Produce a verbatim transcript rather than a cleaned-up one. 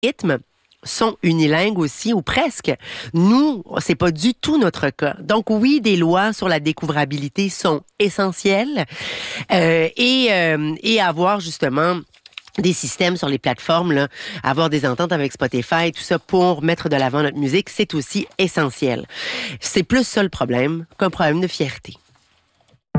rythmes sont unilingues aussi, ou presque. Nous, c'est pas du tout notre cas. Donc oui, des lois sur la découvrabilité sont essentielles euh, et, euh, et avoir justement des systèmes sur les plateformes, là, avoir des ententes avec Spotify, tout ça pour mettre de l'avant notre musique, c'est aussi essentiel. C'est plus ça le problème qu'un problème de fierté.